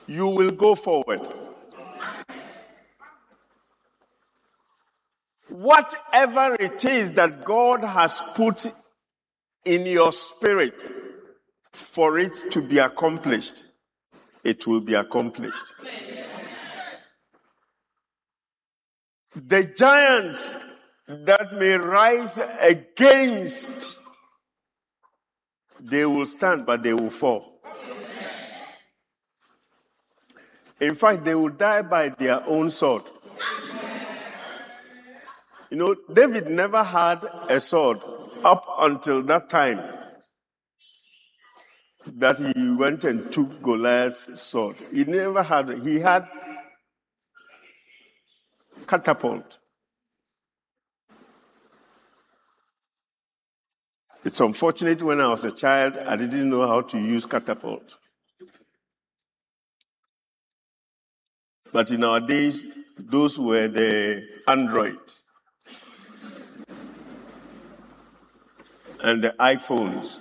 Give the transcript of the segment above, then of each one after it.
you will go forward. Whatever it is that God has put in your spirit for it to be accomplished, it will be accomplished. The giants that may rise against, they will stand, but they will fall. In fact, they will die by their own sword. You know, David never had a sword up until that time that he went and took Goliath's sword. He never had it. He had catapult. It's unfortunate when I was a child, I didn't know how to use catapult. But in our days, those were the Androids and the iPhones.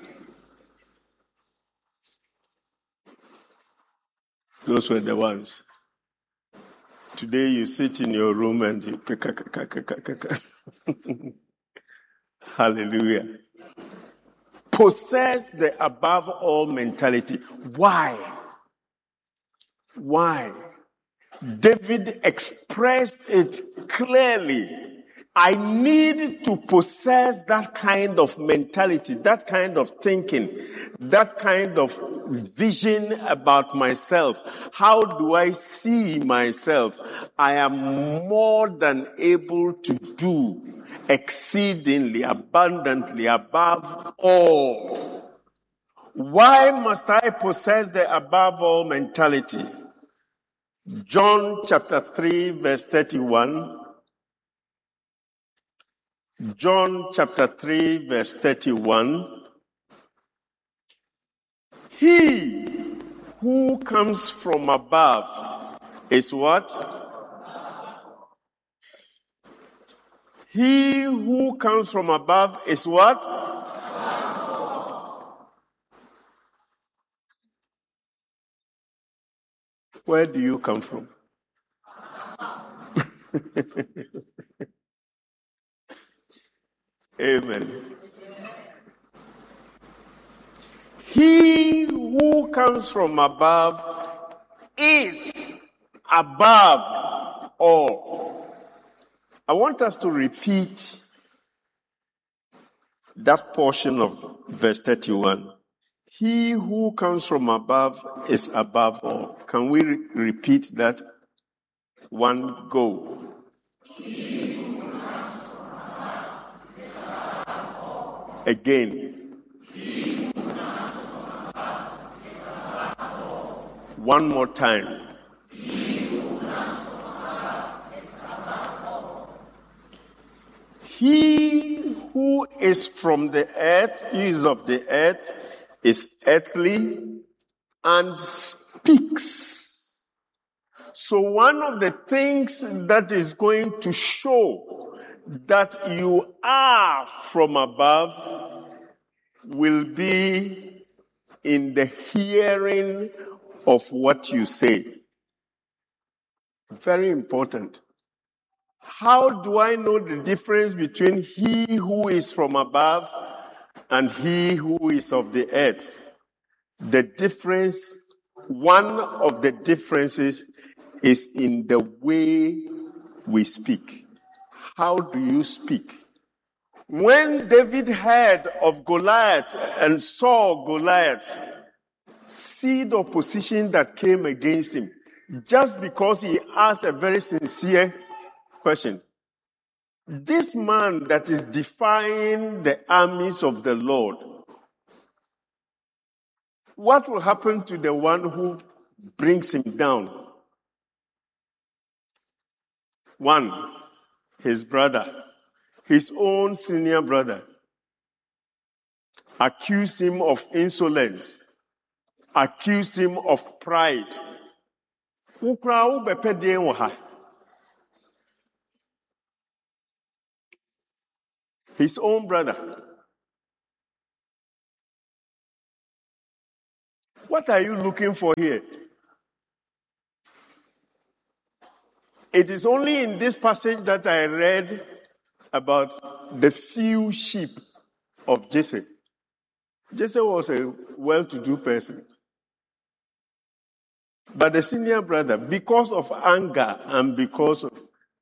Those were the ones. Today you sit in your room and you... Hallelujah. Possess the above all mentality. Why? Why? David expressed it clearly. I need to possess that kind of mentality, that kind of thinking, that kind of vision about myself. How do I see myself? I am more than able to do exceedingly, abundantly, above all. Why must I possess the above all mentality? John chapter 3, verse 31. John chapter 3, verse 31. He who comes from above is what? He who comes from above is what? Where do you come from? Amen. He who comes from above is above all. I want us to repeat that portion of verse 31. He who comes from above is above all. Can we repeat that? One go. Again. One more time. He who is from the earth, he is of the earth, is earthly and speaks. So one of the things that is going to show that you are from above will be in the hearing of what you say. Very important. How do I know the difference between he who is from above and he who is of the earth? The difference, one of the differences is in the way we speak. How do you speak? When David heard of Goliath and saw Goliath, see the opposition that came against him, just because he asked a very sincere question. This man that is defying the armies of the Lord, what will happen to the one who brings him down? One, his brother, his own senior brother, accused him of insolence, accused him of pride. His own brother. What are you looking for here? It is only in this passage that I read about the few sheep of Jesse. Jesse was a well-to-do person. But the senior brother, because of anger and because of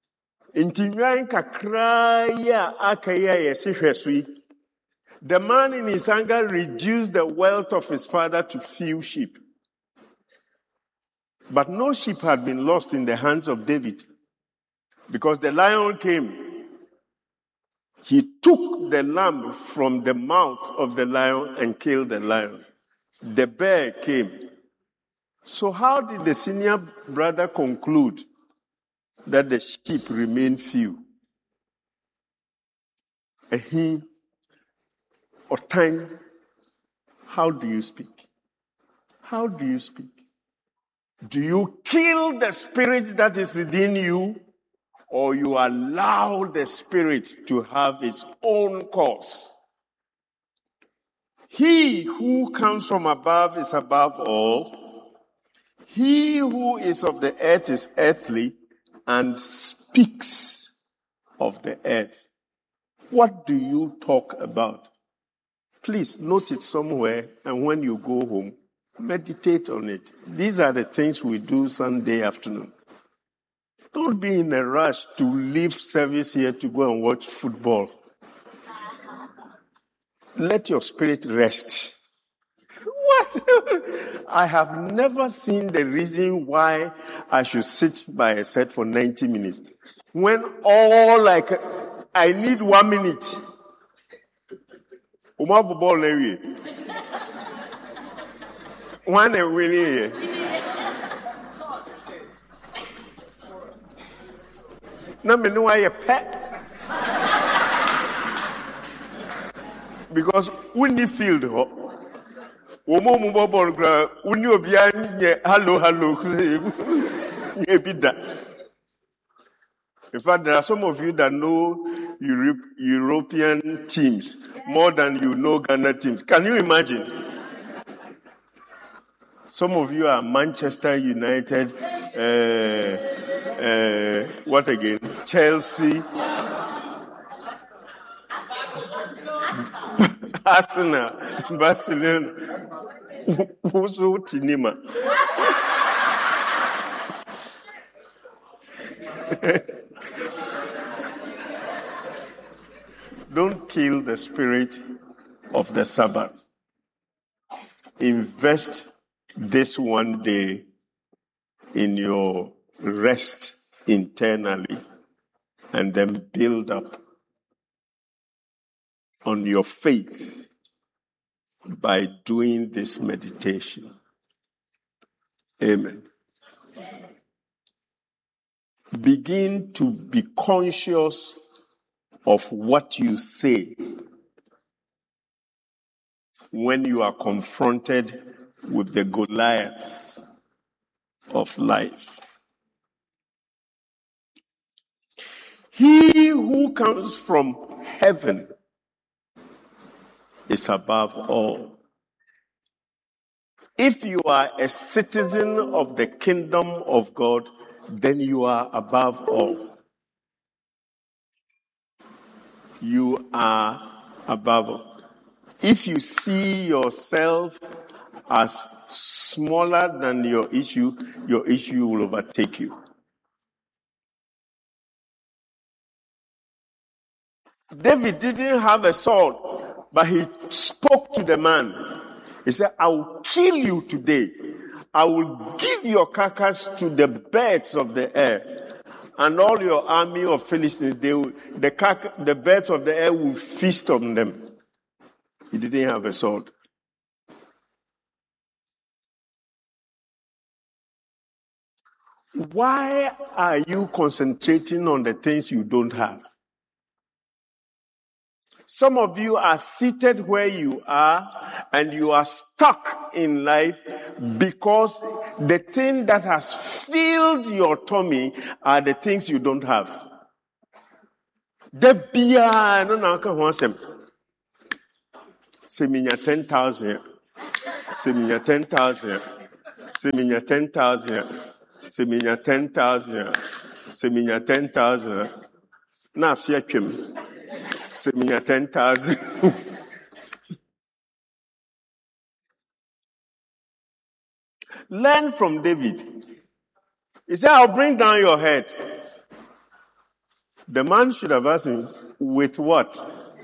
the man in his anger reduced the wealth of his father to few sheep. But no sheep had been lost in the hands of David, because the lion came. He took the lamb from the mouth of the lion and killed the lion. The bear came. So how did the senior brother conclude that the sheep remain few? He or time, how do you speak? How do you speak? Do you kill the spirit that is within you, or you allow the spirit to have its own course? He who comes from above is above all. He who is of the earth is earthly and speaks of the earth. What do you talk about? Please note it somewhere, and when you go home, meditate on it. These are the things we do Sunday afternoon. Don't be in a rush to leave service here to go and watch football. Let your spirit rest. What? I have never seen the reason why I should sit by a set for 90 minutes. When I need 1 minute. One and really. No, me know why you pet. Because when you feel the hello. In fact, there are some of you that know European teams more than you know Ghana teams. Can you imagine? Some of you are Manchester United, what again? Chelsea, Arsenal, Barcelona, Uso Tinima. Don't kill the spirit of the Sabbath. Invest this one day in your rest internally, and then build up on your faith by doing this meditation. Amen. Begin to be conscious of what you say when you are confronted with the Goliaths of life. He who comes from heaven is above all. If you are a citizen of the kingdom of God, then you are above all. You are above all. If you see yourself as smaller than your issue will overtake you. David didn't have a sword, but he spoke to the man. He said, I will kill you today. I will give your carcass to the birds of the air. And all your army of Philistines, the birds of the air will feast on them. He didn't have a sword. Why are you concentrating on the things you don't have? Some of you are seated where you are and you are stuck in life because the thing that has filled your tummy are the things you don't have. Seminya 10,000. Seminya 10,000. Seminya 10,000. Seminya 10,000. Seminya 10,000. Na fear chim. Seminya 10,000. Learn from David. He said, I'll bring down your head. The man should have asked him, with what?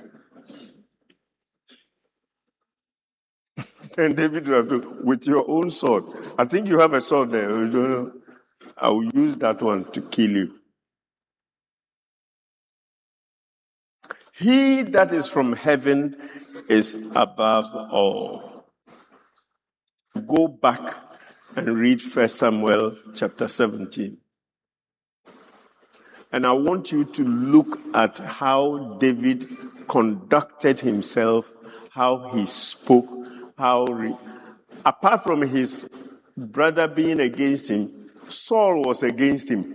And David would have done, with your own sword. I think you have a sword there. I will use that one to kill you. He that is from heaven is above all. Go back and read 1 Samuel chapter 17. And I want you to look at how David conducted himself, how he spoke, apart from his brother being against him, Saul was against him.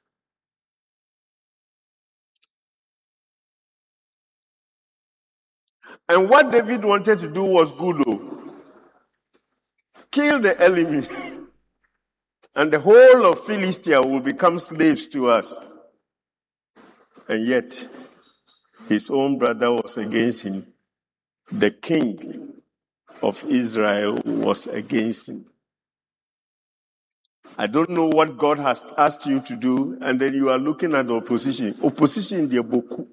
And what David wanted to do was good, though. Kill the enemy. And the whole of Philistia will become slaves to us. And yet, his own brother was against him. The king of Israel was against him. I don't know what God has asked you to do, and then you are looking at the opposition. Opposition, there beaucoup.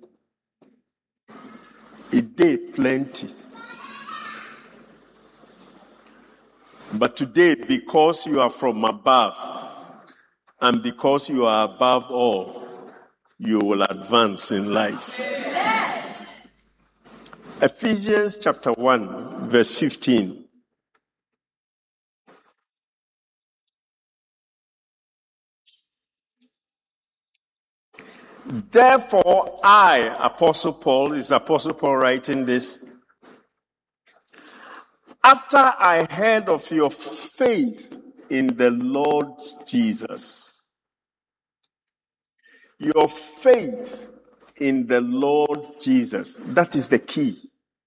It did plenty. But today, because you are from above, and because you are above all, you will advance in life. Ephesians chapter 1, verse 15. Therefore, I, Apostle Paul, is Apostle Paul writing this, after I heard of your faith in the Lord Jesus. Your faith in the Lord Jesus. That is the key.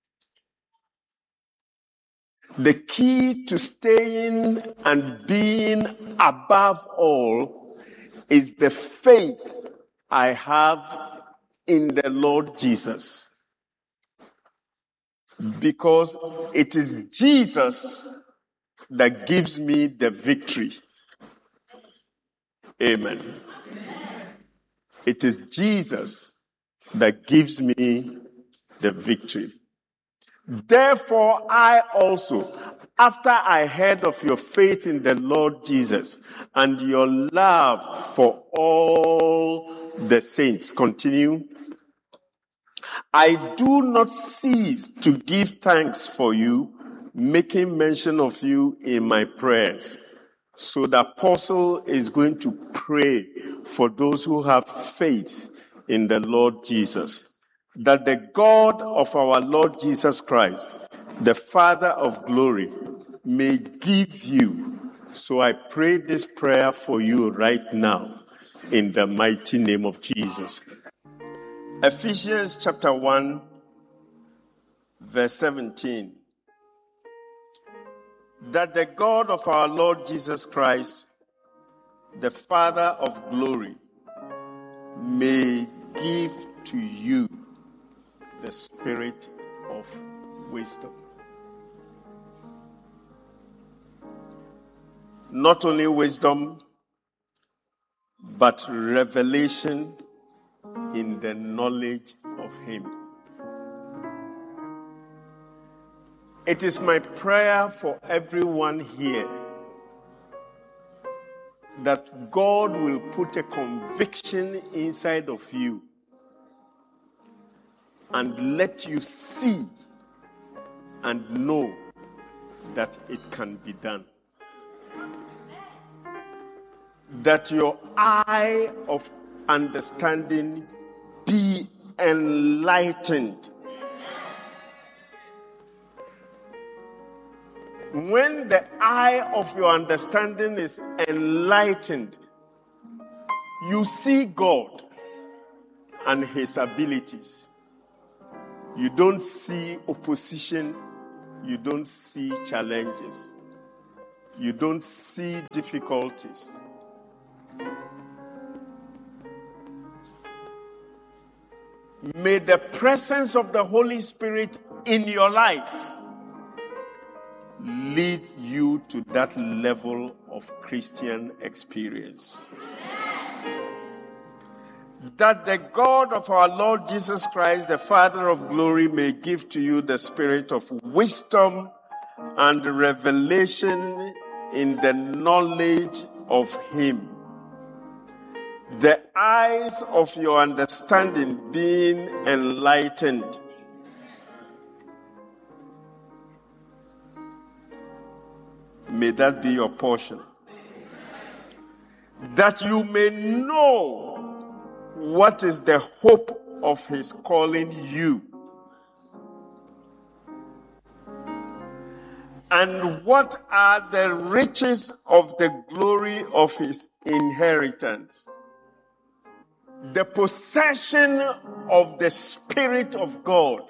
The key to staying and being above all is the faith I have in the Lord Jesus. Because it is Jesus that gives me the victory. Amen. It is Jesus that gives me the victory. Therefore, I also, after I heard of your faith in the Lord Jesus and your love for all the saints, continue. I do not cease to give thanks for you, making mention of you in my prayers. So the apostle is going to pray for those who have faith in the Lord Jesus, that the God of our Lord Jesus Christ, the Father of glory, may give you. So I pray this prayer for you right now in the mighty name of Jesus. Ephesians chapter 1, verse 17. That the God of our Lord Jesus Christ, the Father of glory, may give to you the spirit of wisdom. Not only wisdom, but revelation in the knowledge of Him. It is my prayer for everyone here that God will put a conviction inside of you and let you see and know that it can be done. That your eye of understanding be enlightened. When the eye of your understanding is enlightened, you see God and His abilities. You don't see opposition. You don't see challenges. You don't see difficulties. May the presence of the Holy Spirit in your life lead you to that level of Christian experience. That the God of our Lord Jesus Christ, the Father of glory, may give to you the spirit of wisdom and revelation in the knowledge of Him. The eyes of your understanding being enlightened. May that be your portion. That you may know what is the hope of His calling you. And what are the riches of the glory of His inheritance? The possession of the Spirit of God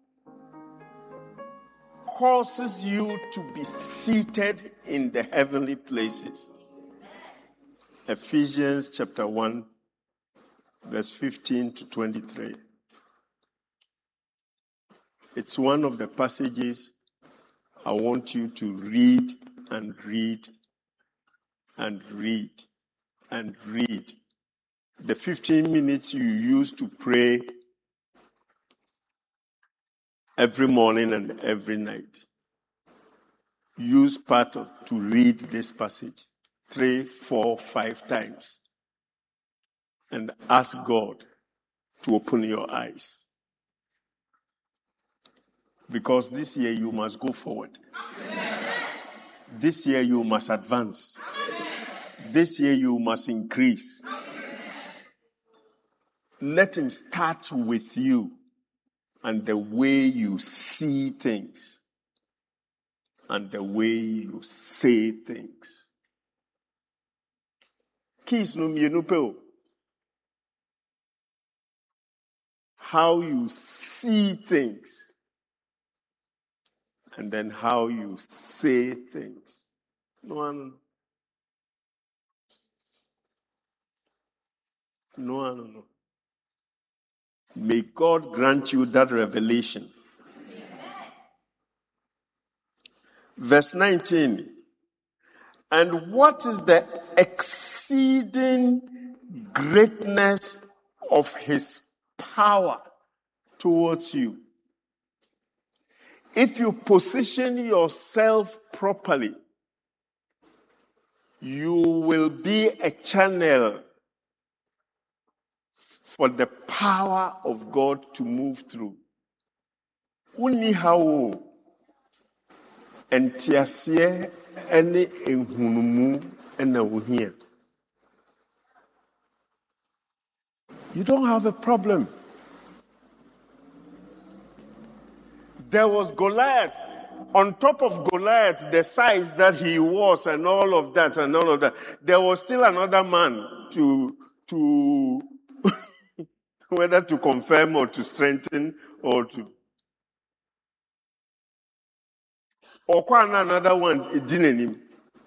causes you to be seated in the heavenly places. Ephesians chapter 1, verse 15 to 23. It's one of the passages I want you to read and read and read and read. The 15 minutes you use to pray every morning and every night, use part of to read this passage 3, 4, 5 times and ask God to open your eyes. Because this year you must go forward. This year you must advance. This year you must increase. Let Him start with you and the way you see things and the way you say things. Keys no mienu. How you see things and then how you say things. No. May God grant you that revelation. Verse 19. And what is the exceeding greatness of His power towards you? If you position yourself properly, you will be a channel for the power of God to move through. Uni how entiasie ene enhunumu ena wohia. You don't have a problem. There was Goliath. On top of Goliath, the size that he was and all of that, there was still another man to whether to confirm or to strengthen or to. Or another one, it didn't him.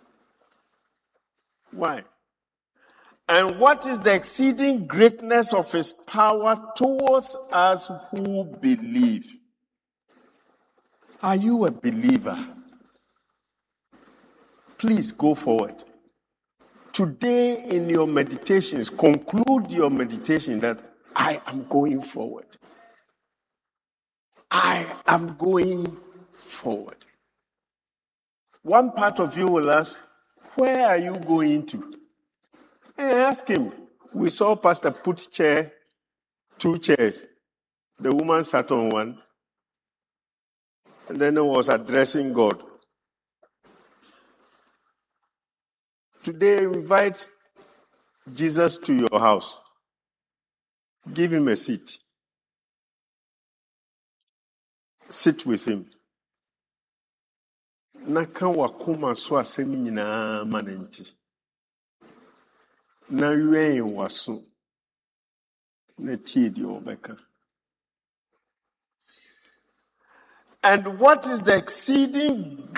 Why? And what is the exceeding greatness of His power towards us who believe? Are you a believer? Please go forward. Today in your meditations, conclude your meditation that I am going forward. I am going forward. One part of you will ask, where are you going to? And ask him. We saw Pastor put 2 chairs. The woman sat on one. And then he was addressing God. Today, invite Jesus to your house. Give Him a seat. Sit with Him. Naka wakuma so asemi nyina manenti. Na yuen waso. Na tie di obeka. And what is the exceeding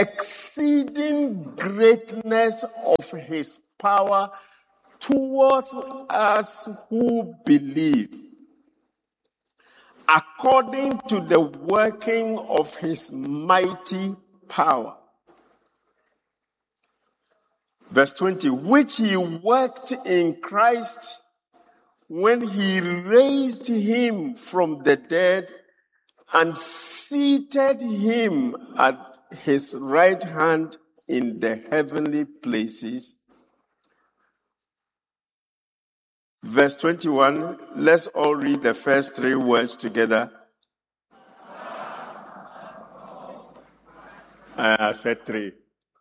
greatness of His power towards us who believe? according to the working of his mighty power. Verse 20, which he worked in Christ when he raised him from the dead and seated him at his right hand in the heavenly places. Verse 21, let's all read the first three words together. I said three.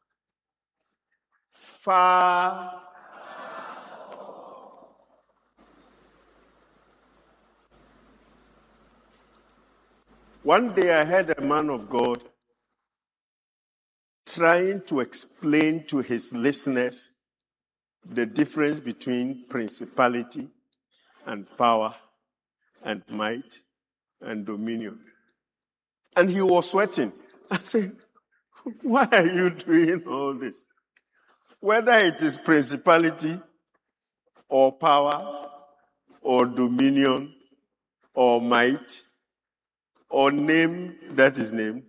Far. One day I heard a man of God trying to explain to his listeners the difference between principality and power and might and dominion. And he was sweating. I said, why are you doing all this? Whether it is principality or power or dominion or might or name that is named,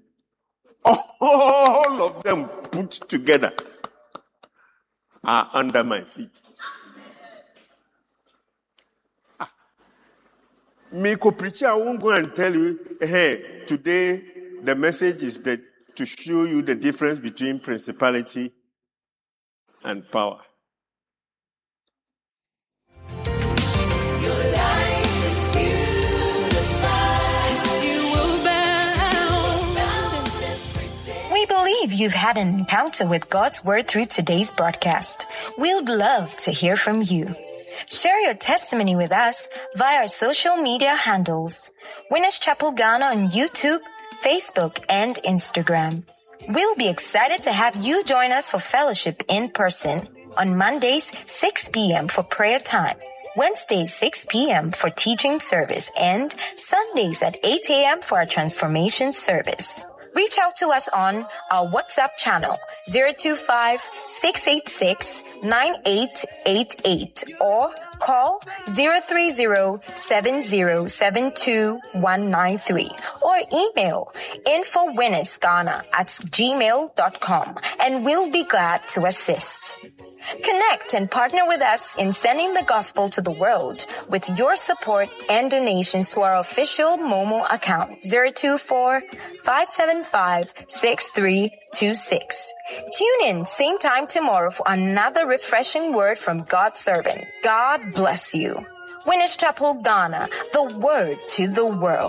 all of them put together are under my feet. Me preacher, I won't go and tell you, hey, today the message is that to show you the difference between principality and power. Your life is beautiful. You will bound. We believe you've had an encounter with God's Word through today's broadcast. We'd love to hear from you. Share your testimony with us via our social media handles, Winners Chapel Ghana on YouTube, Facebook, and Instagram. We'll be excited to have you join us for fellowship in person on Mondays, 6 p.m. for prayer time, Wednesdays, 6 p.m. for teaching service, and Sundays at 8 a.m. for our transformation service. Reach out to us on our WhatsApp channel, 025-686-9888, or call 030-7072-193, or email infowinnersghana@gmail.com, and we'll be glad to assist. Connect and partner with us in sending the gospel to the world with your support and donations to our official Momo account, 024-575-6326. Tune in same time tomorrow for another refreshing word from God's servant. God bless you. Winners Chapel Ghana, the word to the world.